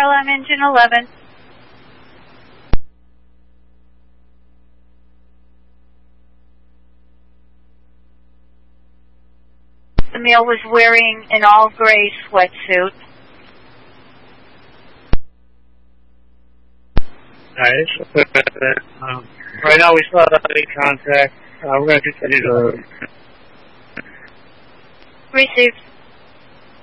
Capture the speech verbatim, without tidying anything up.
L M engine eleven. The male was wearing an all-gray sweatsuit. Alright, um, right now we still have any contact. Uh, we're going to continue to... Received.